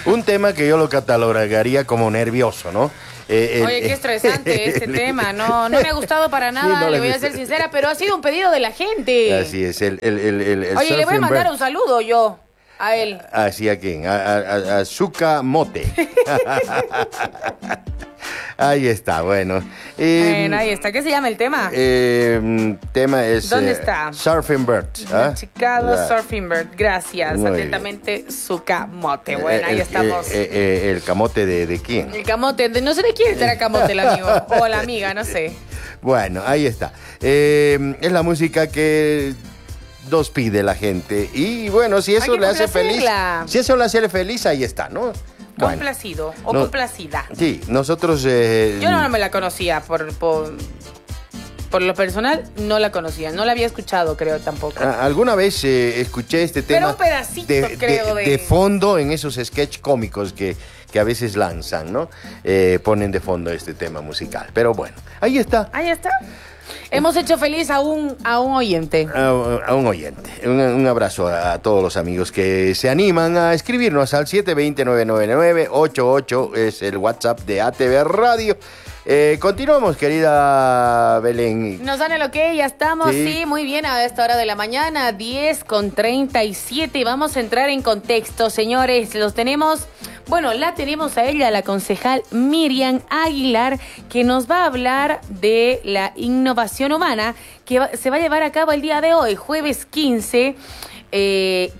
Un tema que yo lo catalogaría como nervioso, ¿no? Oye, qué estresante este tema. No me ha gustado para nada, no le voy a ser sincera, pero ha sido un pedido de la gente. Así es, Oye, le voy a mandar un saludo yo a él. ¿Así a quién? A Zuka Mote. Ahí está, bueno. Ahí está. ¿Qué se llama el tema? Tema es... ¿Dónde está? Surfing Bird. Chicago Surfing Bird. Gracias. Muy atentamente, su camote. Bueno, ahí estamos. ¿El camote de quién? El camote. No sé de quién será camote el amigo. O la amiga, no sé. Bueno, ahí está. Es la música que nos pide la gente. Y bueno, si eso le hace feliz... Si eso le hace feliz, ahí está, ¿no? Bueno, complacido o complacida. Sí, nosotros... Yo no me la conocía por lo personal, no la conocía. No la había escuchado, creo, tampoco. Alguna vez escuché este tema... Pero un pedacito, creo, de fondo en esos sketch cómicos que a veces lanzan, ¿no? Ponen de fondo este tema musical. Pero bueno, ahí está. Ahí está. Hemos hecho feliz a un oyente. A un oyente. Un abrazo a todos los amigos que se animan a escribirnos al 720-999-88. Es el WhatsApp de ATV Radio. Continuamos, querida Belén. Nos dan el ok, ya estamos, sí, muy bien, a esta hora de la mañana, 10:37. Vamos a entrar en contexto, señores. La tenemos a ella, la concejal Miriam Aguilar, que nos va a hablar de la innovación humana que se va a llevar a cabo el día de hoy, jueves 15. Es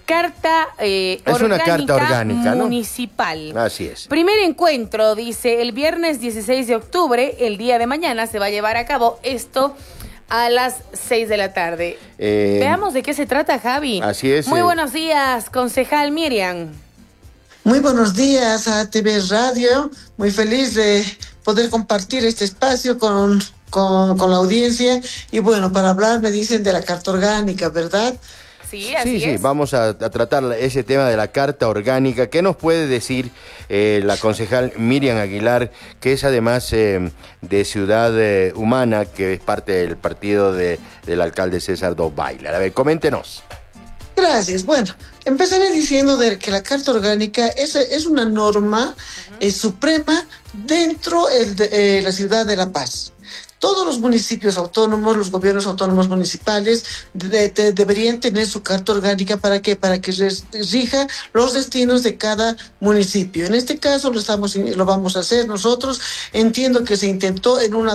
una carta orgánica, ¿no? Municipal. Así es. Primer encuentro, dice, el viernes 16 de octubre, el día de mañana, se va a llevar a cabo esto a las 6 de la tarde. Veamos de qué se trata, Javi. Así es. Muy buenos días, concejal Miriam. Muy buenos días a TV Radio. Muy feliz de poder compartir este espacio con la audiencia. Y bueno, para hablar me dicen de la carta orgánica, ¿verdad? Sí, así es. Vamos a tratar ese tema de la carta orgánica. ¿Qué nos puede decir la concejal Miriam Aguilar, que es además de Ciudad Humana, que es parte del partido del alcalde César Dobbailer? A ver, coméntenos. Gracias. Bueno, empezaré diciendo que la Carta Orgánica es una norma suprema dentro de la ciudad de La Paz. Todos los municipios autónomos, los gobiernos autónomos municipales deberían tener su carta orgánica. ¿Para qué? Para que rija los destinos de cada municipio. En este caso lo vamos a hacer nosotros. Entiendo que se intentó en unas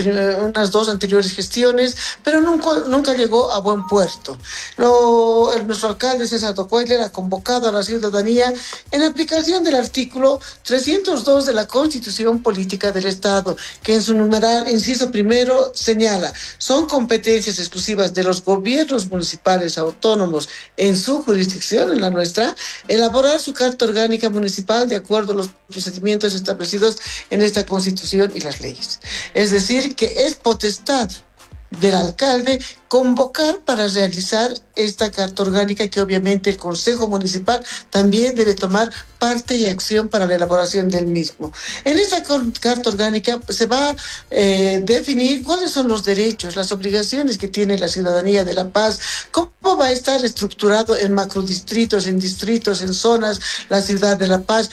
dos anteriores gestiones, pero nunca llegó a buen puerto. Nuestro alcalde César Dobbailer ha convocado a la ciudadanía en aplicación del artículo 302 de la Constitución Política del Estado, que en su numeral, inciso primero, señala: son competencias exclusivas de los gobiernos municipales autónomos en su jurisdicción, en la nuestra, elaborar su carta orgánica municipal de acuerdo a los procedimientos establecidos en esta Constitución y las leyes. Es decir, que es potestad del alcalde convocar para realizar esta carta orgánica, que obviamente el Consejo Municipal también debe tomar parte y acción para la elaboración del mismo. En esta carta orgánica se va a definir cuáles son los derechos, las obligaciones que tiene la ciudadanía de La Paz, cómo va a estar estructurado en macrodistritos, en distritos, en zonas, la ciudad de La Paz.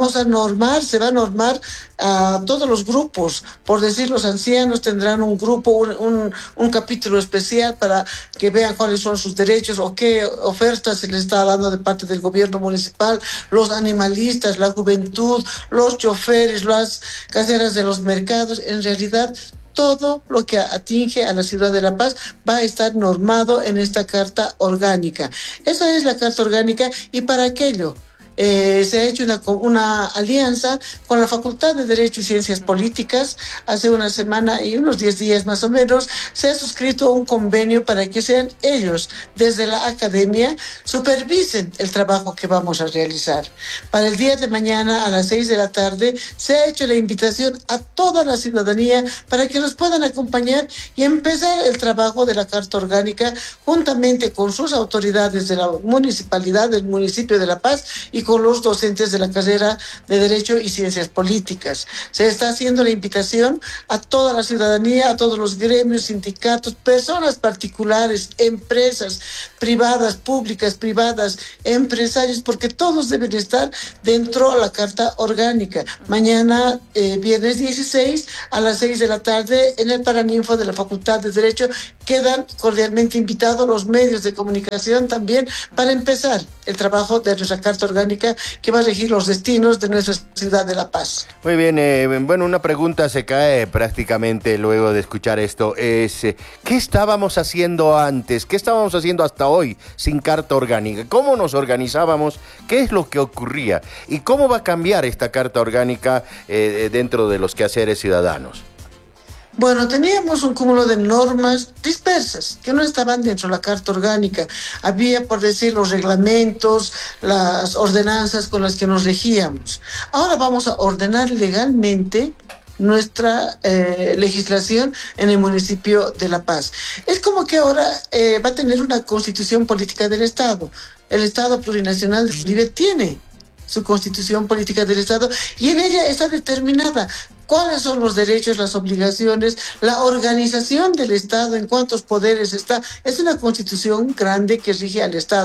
Se va a normar a todos los grupos. Por decir, los ancianos tendrán un grupo, un capítulo especial para que vean cuáles son sus derechos o qué ofertas se les está dando de parte del gobierno municipal. Los animalistas, la juventud, los choferes, las caseras de los mercados. En realidad, todo lo que atinge a la ciudad de La Paz va a estar normado en esta carta orgánica. Esa es la carta orgánica, y para aquello se ha hecho una alianza con la Facultad de Derecho y Ciencias Políticas. Hace una semana y unos 10 días más o menos se ha suscrito un convenio para que sean ellos, desde la academia, supervisen el trabajo que vamos a realizar. Para el día de mañana a las 6 de la tarde se ha hecho la invitación a toda la ciudadanía para que nos puedan acompañar y empezar el trabajo de la Carta Orgánica juntamente con sus autoridades de la municipalidad del municipio de La Paz y y con los docentes de la carrera de Derecho y Ciencias Políticas. Se está haciendo la invitación a toda la ciudadanía, a todos los gremios, sindicatos, personas particulares, empresas privadas, públicas, privadas, empresarios, porque todos deben estar dentro de la Carta Orgánica. Mañana, viernes 16, a las 6 de la tarde, en el Paraninfo de la Facultad de Derecho, quedan cordialmente invitados los medios de comunicación también para empezar el trabajo de nuestra Carta Orgánica que va a regir los destinos de nuestra ciudad de La Paz. Muy bien, bueno, una pregunta se cae prácticamente luego de escuchar esto, es ¿qué estábamos haciendo antes? ¿Qué estábamos haciendo hasta hoy sin Carta Orgánica? ¿Cómo nos organizábamos? ¿Qué es lo que ocurría? ¿Y cómo va a cambiar esta Carta Orgánica dentro de los quehaceres ciudadanos? Bueno, teníamos un cúmulo de normas dispersas que no estaban dentro de la Carta Orgánica. Había, por decir, los reglamentos, las ordenanzas con las que nos regíamos. Ahora vamos a ordenar legalmente nuestra legislación en el municipio de La Paz. Es como que ahora va a tener una constitución política del Estado. El Estado plurinacional de Bolivia tiene su constitución política del Estado y en ella está determinada cuáles son los derechos, las obligaciones, la organización del Estado, en cuántos poderes está. Es una constitución grande que rige al Estado.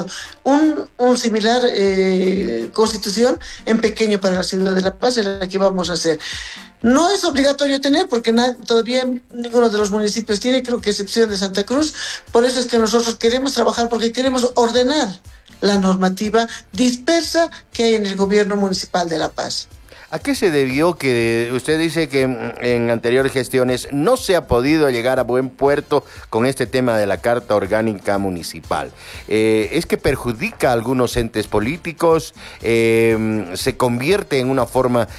Un similar constitución en pequeño para la ciudad de La Paz es la que vamos a hacer. No es obligatorio tener, porque todavía ninguno de los municipios tiene, creo que excepción de Santa Cruz. Por eso es que nosotros queremos trabajar, porque queremos ordenar la normativa dispersa que hay en el gobierno municipal de La Paz. ¿A qué se debió que usted dice que en anteriores gestiones no se ha podido llegar a buen puerto con este tema de la Carta Orgánica Municipal? ¿Es que perjudica a algunos entes políticos? ¿Se convierte en una forma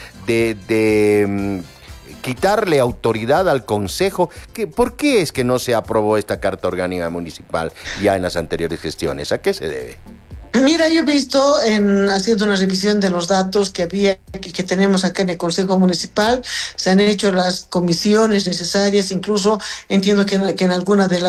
de quitarle autoridad al Consejo? ¿Por qué es que no se aprobó esta Carta Orgánica Municipal ya en las anteriores gestiones? ¿A qué se debe? Mira, yo he visto, haciendo una revisión de los datos que tenemos acá en el Consejo Municipal, se han hecho las comisiones necesarias, incluso entiendo que en alguna de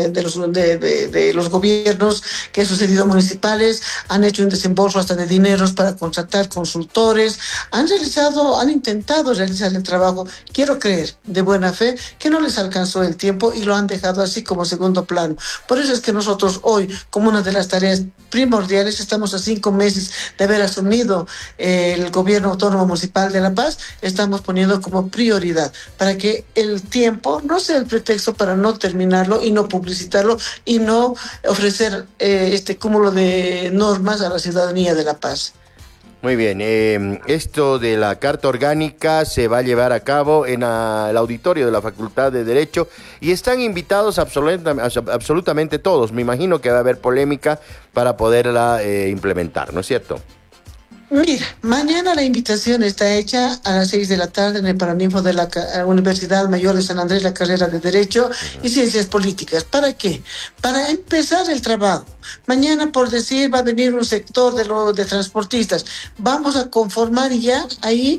los gobiernos que han sucedido municipales han hecho un desembolso hasta de dineros para contratar consultores, han intentado realizar el trabajo, quiero creer, de buena fe, que no les alcanzó el tiempo y lo han dejado así como segundo plano. Por eso es que nosotros hoy, como una de las tareas primordiales, estamos a 5 meses de haber asumido el gobierno autónomo municipal de La Paz, estamos poniendo como prioridad para que el tiempo no sea el pretexto para no terminarlo y no publicitarlo y no ofrecer este cúmulo de normas a la ciudadanía de La Paz. Muy bien, esto de la Carta Orgánica se va a llevar a cabo en el auditorio de la Facultad de Derecho y están invitados absolutamente todos. Me imagino que va a haber polémica para poderla implementar, ¿no es cierto? Mira, mañana la invitación está hecha a las 6 de la tarde en el Paraninfo de la Universidad Mayor de San Andrés, la carrera de Derecho y Ciencias Políticas. ¿Para qué? Para empezar el trabajo. Mañana, por decir, va a venir un sector de transportistas. Vamos a conformar ya ahí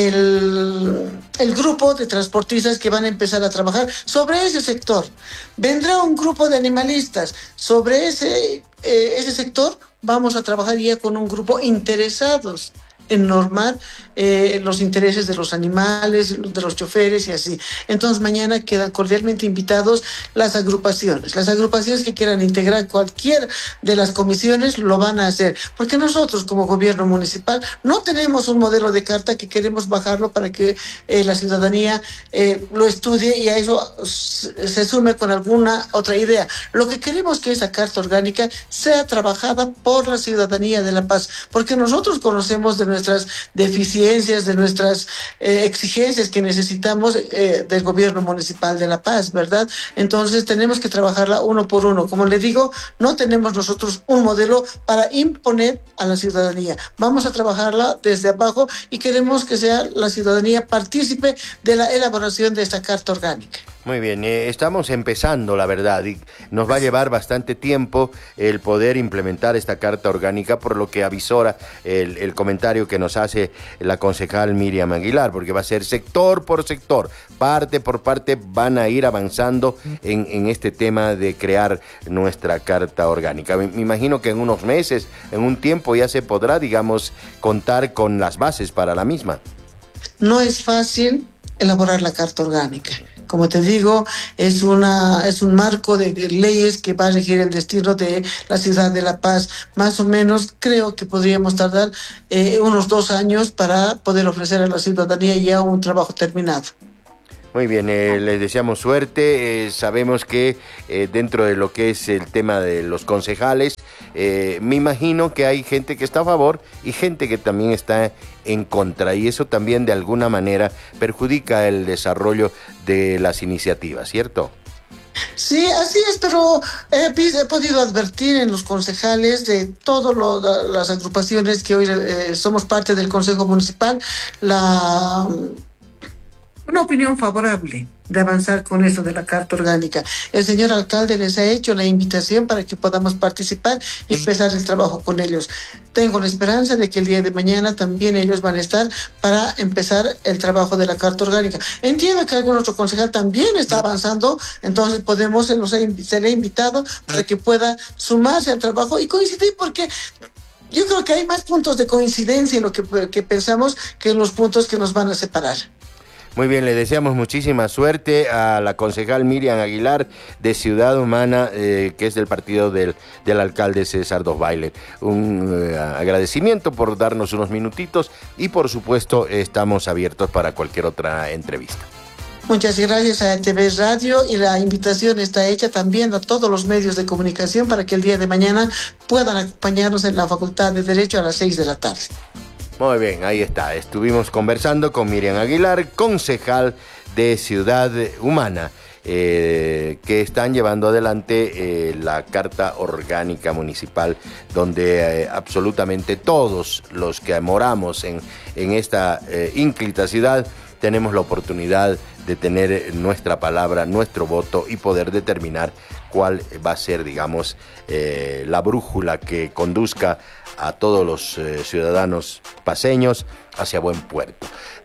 el grupo de transportistas que van a empezar a trabajar sobre ese sector. Vendrá un grupo de animalistas. Sobre ese sector vamos a trabajar ya con un grupo interesados en normar los intereses de los animales, de los choferes y así. Entonces mañana quedan cordialmente invitados las agrupaciones. Las agrupaciones que quieran integrar cualquier de las comisiones lo van a hacer, porque nosotros como gobierno municipal no tenemos un modelo de carta que queremos bajarlo para que la ciudadanía lo estudie y a eso se sume con alguna otra idea. Lo que queremos es que esa carta orgánica sea trabajada por la ciudadanía de La Paz, porque nosotros conocemos de nuestras deficiencias, de nuestras exigencias que necesitamos del gobierno municipal de La Paz, ¿verdad? Entonces tenemos que trabajarla uno por uno. Como le digo, no tenemos nosotros un modelo para imponer a la ciudadanía. Vamos a trabajarla desde abajo y queremos que sea la ciudadanía partícipe de la elaboración de esta Carta Orgánica. Muy bien, estamos empezando, la verdad, y nos va a llevar bastante tiempo el poder implementar esta carta orgánica, por lo que avisora el comentario que nos hace la concejal Miriam Aguilar, porque va a ser sector por sector, parte por parte, van a ir avanzando en este tema de crear nuestra carta orgánica. Me imagino que en unos meses, en un tiempo ya se podrá, digamos, contar con las bases para la misma. No es fácil elaborar la carta orgánica. Como te digo, es un marco de leyes que va a regir el destino de la ciudad de La Paz. Más o menos creo que podríamos tardar unos 2 años para poder ofrecer a la ciudadanía ya un trabajo terminado. Muy bien, les deseamos suerte. Sabemos que dentro de lo que es el tema de los concejales, me imagino que hay gente que está a favor y gente que también está en contra, y eso también de alguna manera perjudica el desarrollo de las iniciativas, ¿cierto? Sí, así es, pero he podido advertir en los concejales de todas las agrupaciones que hoy somos parte del Consejo Municipal, una opinión favorable de avanzar con eso de la carta orgánica. El señor alcalde les ha hecho la invitación para que podamos participar y empezar el trabajo con ellos. Tengo la esperanza de que el día de mañana también ellos van a estar para empezar el trabajo de la carta orgánica. Entiendo que algún otro concejal también está avanzando, entonces se le ha invitado para que pueda sumarse al trabajo y coincidir, porque yo creo que hay más puntos de coincidencia en lo que pensamos que en los puntos que nos van a separar. Muy bien, le deseamos muchísima suerte a la concejal Miriam Aguilar de Ciudad Humana, que es del partido del alcalde César Dos Baile. Un agradecimiento por darnos unos minutitos y por supuesto estamos abiertos para cualquier otra entrevista. Muchas gracias a TV Radio, y la invitación está hecha también a todos los medios de comunicación para que el día de mañana puedan acompañarnos en la Facultad de Derecho a las 6 de la tarde. Muy bien, ahí está. Estuvimos conversando con Miriam Aguilar, concejal de Ciudad Humana, que están llevando adelante la Carta Orgánica Municipal, donde absolutamente todos los que moramos en esta ínclita ciudad tenemos la oportunidad de tener nuestra palabra, nuestro voto y poder determinar cuál va a ser, digamos, la brújula que conduzca a todos los ciudadanos paceños hacia buen puerto.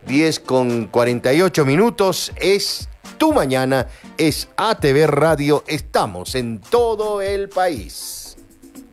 10:48, es tu mañana, es ATV Radio, estamos en todo el país.